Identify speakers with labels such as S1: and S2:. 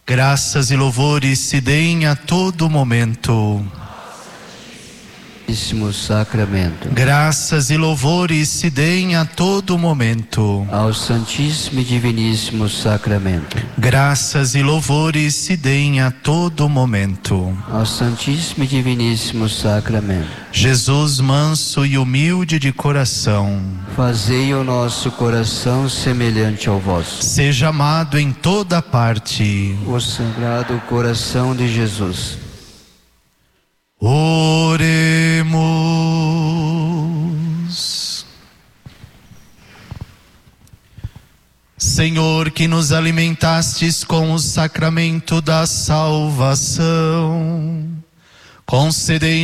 S1: Graças e louvores se deem a todo momento.
S2: Santíssimo Sacramento.
S1: Graças e louvores se deem a todo momento.
S2: Ao Santíssimo e Diviníssimo Sacramento.
S1: Graças e louvores se deem a todo momento.
S2: Ao Santíssimo e Diviníssimo Sacramento.
S1: Jesus manso e humilde de coração,
S2: Fazei o nosso coração semelhante ao vosso.
S1: seja amado em toda parte.
S2: O Sagrado Coração de Jesus.
S1: Oremos. Senhor, que nos alimentastes com o sacramento da salvação, concedei